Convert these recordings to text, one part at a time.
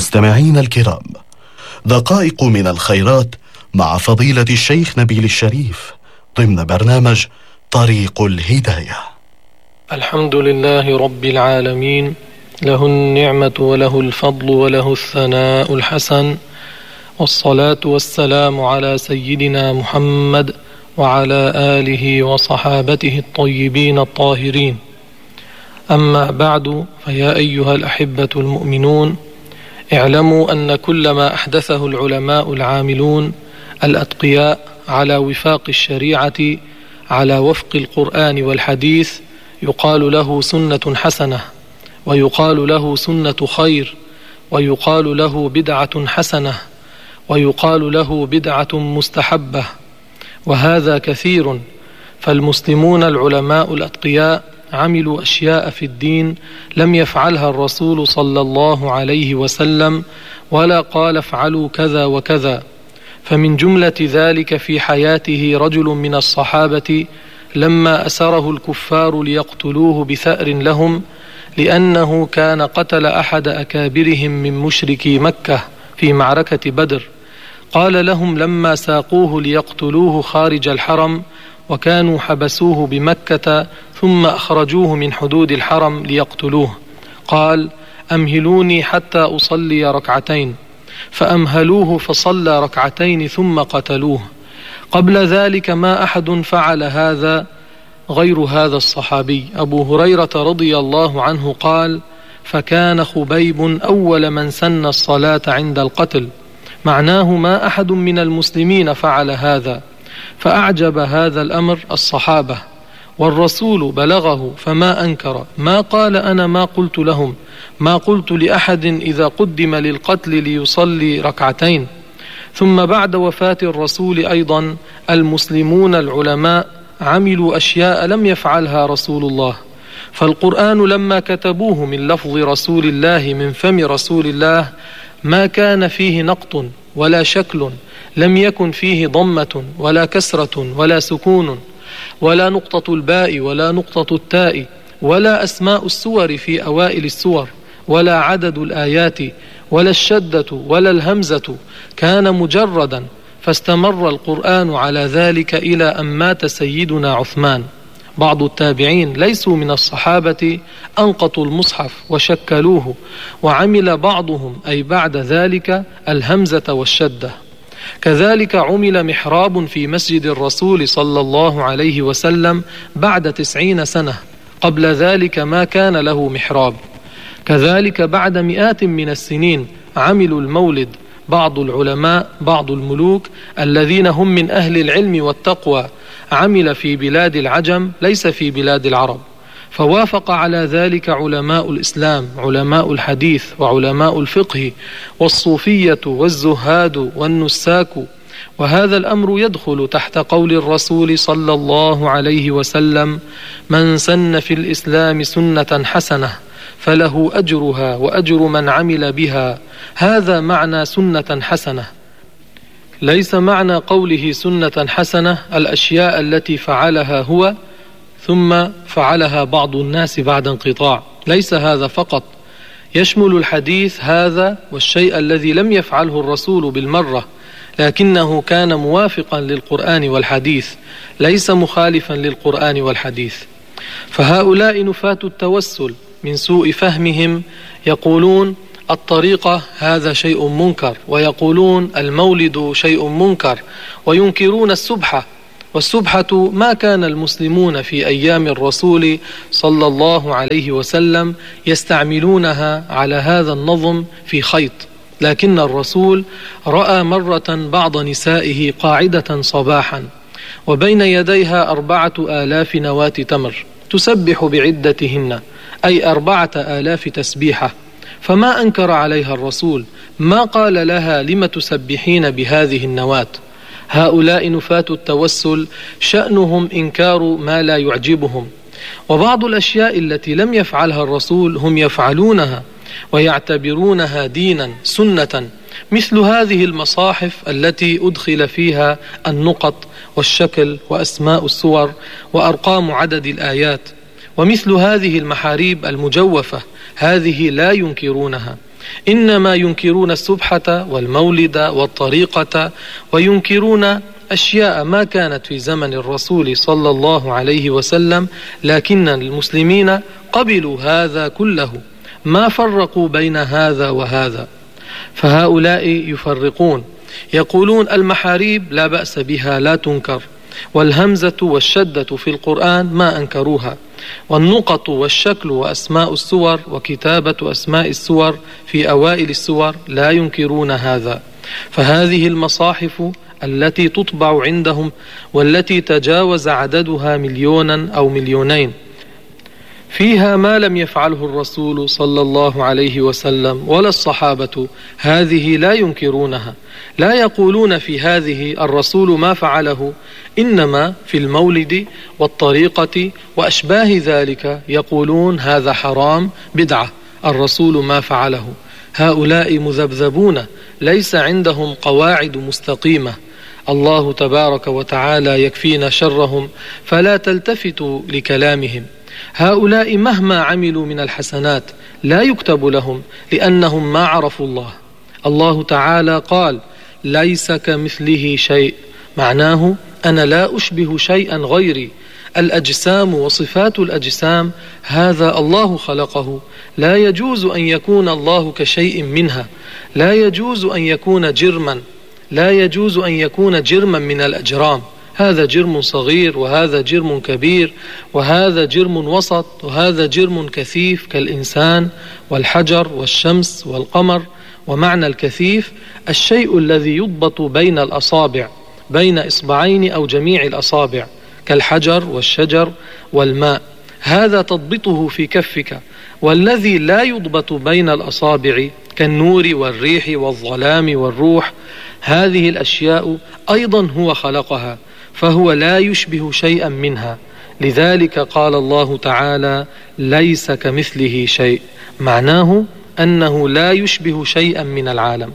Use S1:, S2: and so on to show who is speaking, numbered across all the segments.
S1: مستمعين الكرام، دقائق من الخيرات مع فضيلة الشيخ نبيل الشريف ضمن برنامج طريق الهداية.
S2: الحمد لله رب العالمين، له النعمة وله الفضل وله الثناء الحسن، والصلاة والسلام على سيدنا محمد وعلى آله وصحابته الطيبين الطاهرين. أما بعد، فيا أيها الأحبة المؤمنون، اعلموا أن كل ما أحدثه العلماء العاملون الأتقياء على وفاق الشريعة على وفق القرآن والحديث يقال له سنة حسنة، ويقال له سنة خير، ويقال له بدعة حسنة، ويقال له بدعة مستحبة، وهذا كثير. فالمسلمون العلماء الأتقياء عملوا أشياء في الدين لم يفعلها الرسول صلى الله عليه وسلم، ولا قال افعلوا كذا وكذا. فمن جملة ذلك في حياته رجل من الصحابة لما أسره الكفار ليقتلوه بثأر لهم، لأنه كان قتل أحد أكابرهم من مشركي مكة في معركة بدر. قال لهم لما ساقوه ليقتلوه خارج الحرم وكانوا حبسوه بمكة ثم أخرجوه من حدود الحرم ليقتلوه، قال: أمهلوني حتى أصلي ركعتين، فأمهلوه فصلى ركعتين ثم قتلوه. قبل ذلك ما أحد فعل هذا غير هذا الصحابي. أبو هريرة رضي الله عنه قال: فكان خبيب أول من سن الصلاة عند القتل، معناه ما أحد من المسلمين فعل هذا. فأعجب هذا الأمر الصحابة، والرسول بلغه فما أنكر، ما قال أنا ما قلت لهم، ما قلت لأحد إذا قدم للقتل ليصلي ركعتين. ثم بعد وفاة الرسول أيضا المسلمون العلماء عملوا أشياء لم يفعلها رسول الله. فالقرآن لما كتبوه من لفظ رسول الله من فم رسول الله ما كان فيه نقط ولا شكل، لم يكن فيه ضمة ولا كسرة ولا سكون ولا نقطة الباء ولا نقطة التاء ولا أسماء السور في أوائل السور ولا عدد الآيات ولا الشدة ولا الهمزة، كان مجردا. فاستمر القرآن على ذلك إلى أن مات سيدنا عثمان. بعض التابعين ليسوا من الصحابة أنقطوا المصحف وشكلوه، وعمل بعضهم أي بعد ذلك الهمزة والشدة. كذلك عمل محراب في مسجد الرسول صلى الله عليه وسلم بعد 90 سنة، قبل ذلك ما كان له محراب. كذلك بعد مئات من السنين عملوا المولد بعض العلماء بعض الملوك الذين هم من أهل العلم والتقوى، عمل في بلاد العجم ليس في بلاد العرب. فوافق على ذلك علماء الإسلام، علماء الحديث وعلماء الفقه والصوفية والزهاد والنساك. وهذا الأمر يدخل تحت قول الرسول صلى الله عليه وسلم: من سن في الإسلام سنة حسنة فله أجرها وأجر من عمل بها. هذا معنى سنة حسنة. ليس معنى قوله سنة حسنة الأشياء التي فعلها هو ثم فعلها بعض الناس بعد انقطاع، ليس هذا فقط، يشمل الحديث هذا والشيء الذي لم يفعله الرسول بالمرة لكنه كان موافقا للقرآن والحديث، ليس مخالفا للقرآن والحديث. فهؤلاء نفاة التوسل من سوء فهمهم يقولون الطريقة هذا شيء منكر، ويقولون المولد شيء منكر، وينكرون السبحة. والسبحة ما كان المسلمون في أيام الرسول صلى الله عليه وسلم يستعملونها على هذا النظم في خيط، لكن الرسول رأى مرة بعض نسائه قاعدة صباحا وبين يديها 4000 نواة تمر تسبح بعدتهن، أي 4000 تسبيحة. فما أنكر عليها الرسول، ما قال لها لم تسبحين بهذه النواة. هؤلاء نفاة التوسل شأنهم إنكار ما لا يعجبهم، وبعض الأشياء التي لم يفعلها الرسول هم يفعلونها ويعتبرونها دينا سنة، مثل هذه المصاحف التي أدخل فيها النقط والشكل وأسماء السور وأرقام عدد الآيات، ومثل هذه المحاريب المجوفة، هذه لا ينكرونها. إنما ينكرون السبحة والمولد والطريقة، وينكرون أشياء ما كانت في زمن الرسول صلى الله عليه وسلم، لكن المسلمين قبلوا هذا كله، ما فرقوا بين هذا وهذا. فهؤلاء يفرقون، يقولون المحاريب لا بأس بها لا تنكر، والهمزة والشدة في القرآن ما أنكروها، والنقط والشكل وأسماء السور وكتابة أسماء السور في أوائل السور لا ينكرون هذا. فهذه المصاحف التي تطبع عندهم والتي تجاوز عددها 1,000,000 أو 2,000,000 فيها ما لم يفعله الرسول صلى الله عليه وسلم ولا الصحابة، هذه لا ينكرونها، لا يقولون في هذه الرسول ما فعله، إنما في المولد والطريقة وأشباه ذلك يقولون هذا حرام بدعة، الرسول ما فعله. هؤلاء مذبذبون، ليس عندهم قواعد مستقيمة. الله تبارك وتعالى يكفينا شرهم، فلا تلتفتوا لكلامهم. هؤلاء مهما عملوا من الحسنات لا يكتب لهم، لأنهم ما عرفوا الله. الله تعالى قال ليس كمثله شيء، معناه أنا لا أشبه شيئا غيري. الأجسام وصفات الأجسام هذا الله خلقه، لا يجوز أن يكون الله كشيء منها، لا يجوز أن يكون جرما، لا يجوز أن يكون جرما من الأجرام. هذا جرم صغير، وهذا جرم كبير، وهذا جرم وسط، وهذا جرم كثيف كالإنسان والحجر والشمس والقمر. ومعنى الكثيف الشيء الذي يضبط بين الأصابع، بين إصبعين أو جميع الأصابع، كالحجر والشجر والماء، هذا تضبطه في كفك. والذي لا يضبط بين الأصابع كالنور والريح والظلام والروح، هذه الأشياء أيضا هو خلقها، فهو لا يشبه شيئا منها. لذلك قال الله تعالى ليس كمثله شيء، معناه أنه لا يشبه شيئا من العالم.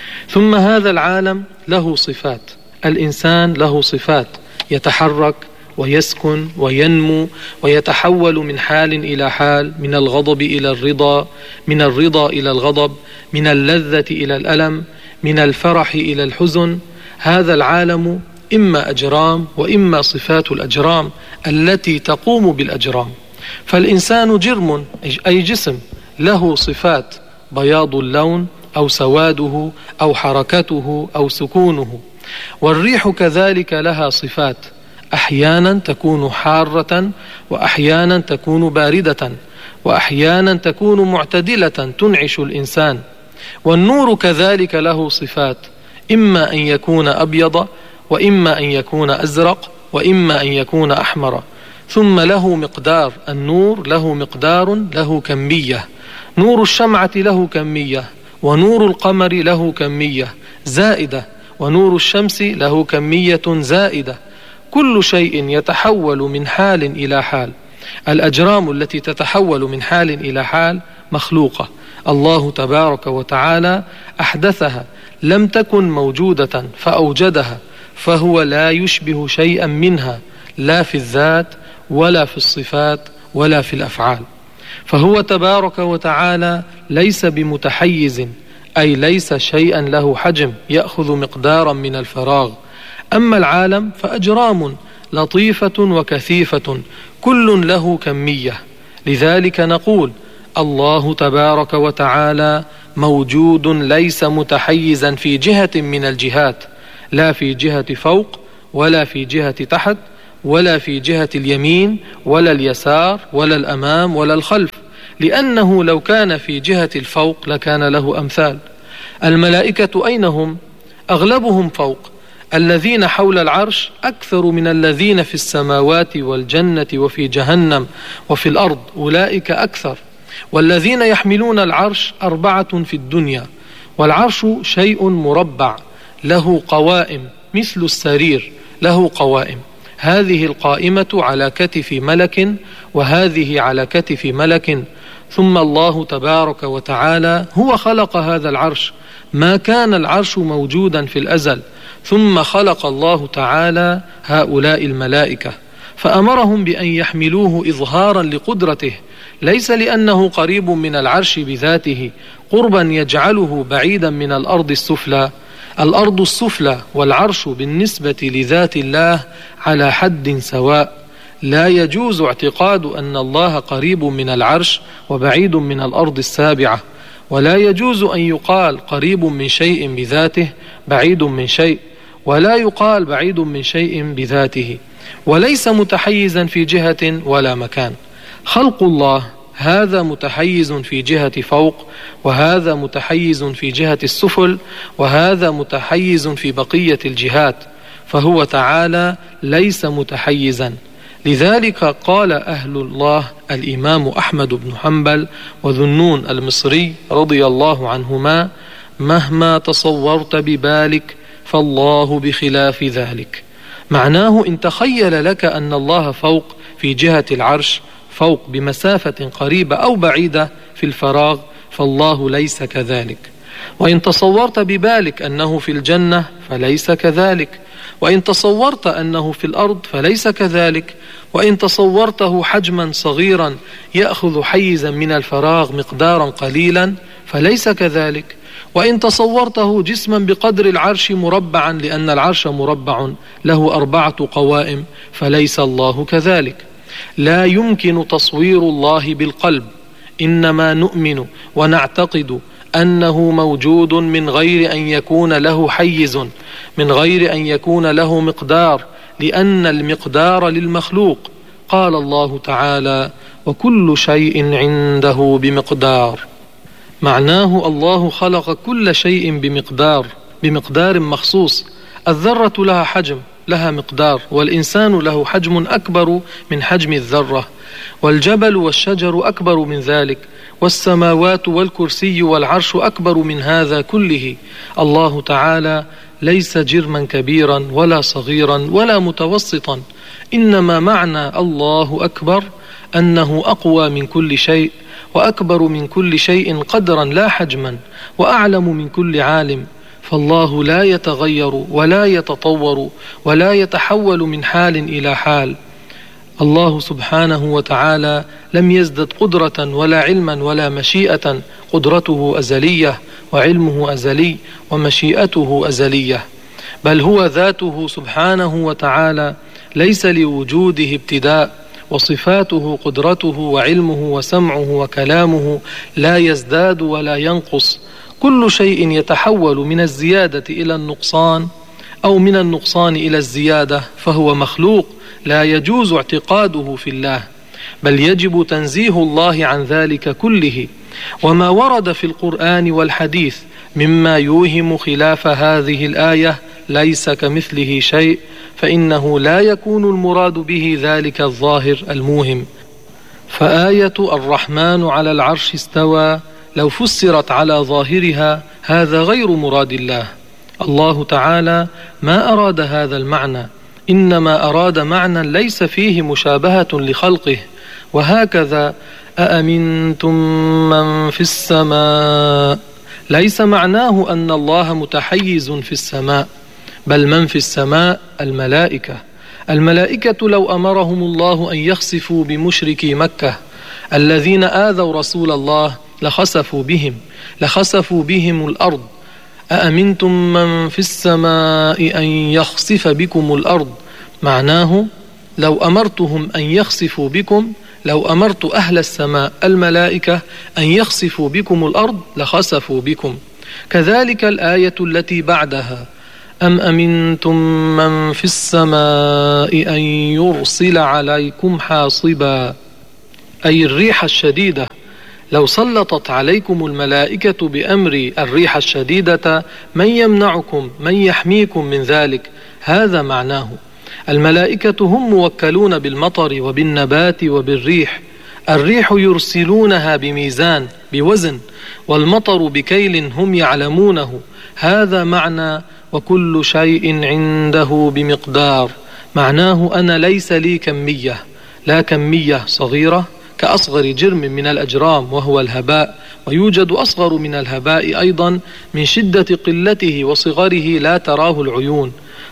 S2: ثم هذا العالم له صفات، الإنسان له صفات، يتحرك ويسكن وينمو ويتحول من حال إلى حال، من الغضب إلى الرضا، من الرضا إلى الغضب، من اللذة إلى الألم، من الفرح إلى الحزن. هذا العالم إما أجرام وإما صفات الأجرام التي تقوم بالأجرام. فالإنسان جرم أي جسم له صفات، بياض اللون أو سواده أو حركته أو سكونه. والريح كذلك لها صفات، أحيانا تكون حارة، وأحيانا تكون باردة، وأحيانا تكون معتدلة تنعش الإنسان. والنور كذلك له صفات، إما أن يكون أبيض، وإما أن يكون أزرق، وإما أن يكون أحمر. ثم له مقدار، النور له مقدار، له كمية. نور الشمعة له كمية، ونور القمر له كمية زائدة، ونور الشمس له كمية زائدة. كل شيء يتحول من حال إلى حال. الأجرام التي تتحول من حال إلى حال مخلوقة، الله تبارك وتعالى أحدثها، لم تكن موجودة فأوجدها، فهو لا يشبه شيئا منها، لا في الذات ولا في الصفات ولا في الأفعال. فهو تبارك وتعالى ليس بمتحيز، أي ليس شيئا له حجم يأخذ مقدارا من الفراغ. أما العالم فأجرام لطيفة وكثيفة، كل له كمية. لذلك نقول الله تبارك وتعالى موجود، ليس متحيزا في جهة من الجهات، لا في جهة فوق ولا في جهة تحت ولا في جهة اليمين ولا اليسار ولا الأمام ولا الخلف، لأنه لو كان في جهة الفوق لكان له أمثال. الملائكة أين هم؟ أغلبهم فوق. الذين حول العرش أكثر من الذين في السماوات والجنة وفي جهنم وفي الأرض، أولئك أكثر. والذين يحملون العرش 4 في الدنيا. والعرش شيء مربع له قوائم مثل السرير، له قوائم، هذه القائمة على كتف ملك، وهذه على كتف ملك. ثم الله تبارك وتعالى هو خلق هذا العرش، ما كان العرش موجودا في الأزل، ثم خلق الله تعالى هؤلاء الملائكة، فأمرهم بأن يحملوه إظهارا لقدرته، ليس لأنه قريب من العرش بذاته قربا يجعله بعيدا من الأرض السفلى. الأرض السفلى والعرش بالنسبة لذات الله على حد سواء. لا يجوز اعتقاد أن الله قريب من العرش وبعيد من الأرض السابعة، ولا يجوز أن يقال قريب من شيء بذاته بعيد من شيء، ولا يقال بعيد من شيء بذاته، وليس متحيزا في جهة ولا مكان. خلق الله هذا متحيز في جهة فوق، وهذا متحيز في جهة السفل، وهذا متحيز في بقية الجهات، فهو تعالى ليس متحيزا. لذلك قال أهل الله الإمام أحمد بن حنبل وذنون المصري رضي الله عنهما: مهما تصورت ببالك فالله بخلاف ذلك. معناه إن تخيل لك أن الله فوق في جهة العرش، فوق بمسافة قريبة أو بعيدة في الفراغ، فالله ليس كذلك. وإن تصورت ببالك أنه في الجنة فليس كذلك، وإن تصورت أنه في الأرض فليس كذلك، وإن تصورته حجما صغيرا يأخذ حيزا من الفراغ مقدارا قليلا فليس كذلك، وإن تصورته جسما بقدر العرش مربعا لأن العرش مربع له 4 قوائم فليس الله كذلك. لا يمكن تصوير الله بالقلب، إنما نؤمن ونعتقد أنه موجود من غير أن يكون له حيز، من غير أن يكون له مقدار، لأن المقدار للمخلوق. قال الله تعالى: وكل شيء عنده بمقدار. معناه الله خلق كل شيء بمقدار مخصوص. الذرة لها حجم، لها مقدار، والإنسان له حجم أكبر من حجم الذرة، والجبل والشجر أكبر من ذلك، والسماوات والكرسي والعرش أكبر من هذا كله. الله تعالى ليس جرما كبيرا ولا صغيرا ولا متوسطا، إنما معنى الله أكبر أنه أقوى من كل شيء، وأكبر من كل شيء قدرا لا حجما، وأعلم من كل عالم. فالله لا يتغير ولا يتطور ولا يتحول من حال إلى حال. الله سبحانه وتعالى لم يزدد قدرة ولا علما ولا مشيئة، قدرته أزلية وعلمه أزلي ومشيئته أزلية، بل هو ذاته سبحانه وتعالى ليس لوجوده ابتداء، وصفاته قدرته وعلمه وسمعه وكلامه لا يزداد ولا ينقص. كل شيء يتحول من الزيادة إلى النقصان أو من النقصان إلى الزيادة فهو مخلوق لا يجوز اعتقاده في الله، بل يجب تنزيه الله عن ذلك كله. وما ورد في القرآن والحديث مما يوهم خلاف هذه الآية ليس كمثله شيء، فإنه لا يكون المراد به ذلك الظاهر الموهم. فآية الرحمن على العرش استوى لو فسرت على ظاهرها هذا غير مراد الله. الله تعالى ما أراد هذا المعنى، إنما أراد معنى ليس فيه مشابهة لخلقه. وهكذا أأمنتم من في السماء ليس معناه أن الله متحيز في السماء، بل من في السماء الملائكة. الملائكة لو أمرهم الله أن يخسفوا بمشركي مكة الذين آذوا رسول الله لخسفوا بهم الأرض. أأمنتم من في السماء أن يخسف بكم الأرض، معناه لو أمرتهم أن يخسفوا بكم، لو أمرت أهل السماء الملائكة أن يخسفوا بكم الأرض لخسفوا بكم. كذلك الآية التي بعدها: أم أمنتم من في السماء أن يرسل عليكم حاصبا، أي الريح الشديدة. لو سلطت عليكم الملائكة بأمر الريح الشديدة من يمنعكم، من يحميكم من ذلك؟ هذا معناه. الملائكة هم موكلون بالمطر وبالنبات وبالريح. الريح يرسلونها بميزان بوزن، والمطر بكيل هم يعلمونه. هذا معنى وكل شيء عنده بمقدار. معناه أنا ليس لي كمية، لا كمية صغيرة كأصغر جرم من الأجرام وهو الهباء، ويوجد أصغر من الهباء أيضا من شدة قلته وصغره لا تراه العيون.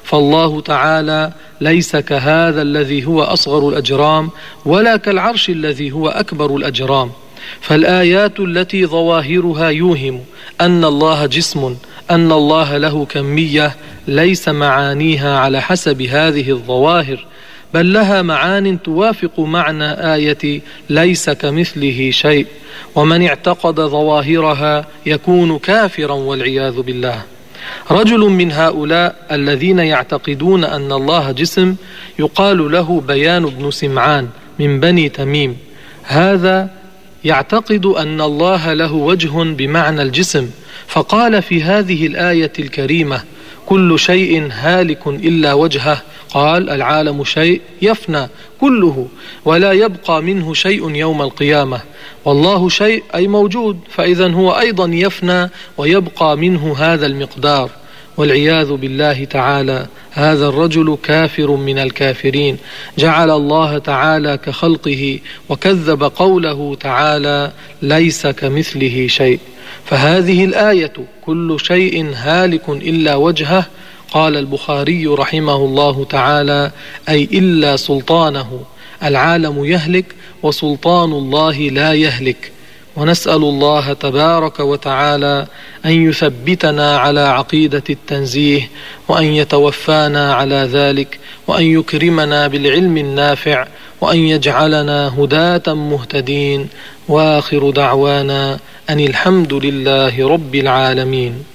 S2: فالله تعالى ليس كهذا الذي هو أصغر الأجرام ولا كالعرش الذي هو أكبر الأجرام. فالآيات التي ظواهرها يوهم أن الله جسم، أن الله له كمية، ليس معانيها على حسب هذه الظواهر، بل لها معان توافق معنى آية ليس كمثله شيء. ومن اعتقد ظواهرها يكون كافرا والعياذ بالله. رجل من هؤلاء الذين يعتقدون أن الله جسم يقال له بيان بن سمعان من بني تميم. هذا يعتقد أن الله له وجه بمعنى الجسم، فقال في هذه الآية الكريمة: كل شيء هالك إلا وجهه. قال: العالم شيء يفنى كله ولا يبقى منه شيء يوم القيامة، والله شيء أي موجود، فإذا هو أيضا يفنى ويبقى منه هذا المقدار. والعياذ بالله تعالى. هذا الرجل كافر من الكافرين، جعل الله تعالى كخلقه وكذب قوله تعالى: ليس كمثله شيء. فهذه الآية كل شيء هالك إلا وجهه، قال البخاري رحمه الله تعالى: أي إلا سلطانه. العالم يهلك وسلطان الله لا يهلك. ونسأل الله تبارك وتعالى أن يثبتنا على عقيدة التنزيه، وأن يتوفانا على ذلك، وأن يكرمنا بالعلم النافع، وأن يجعلنا هداة مهتدين. وآخر دعوانا أن الحمد لله رب العالمين.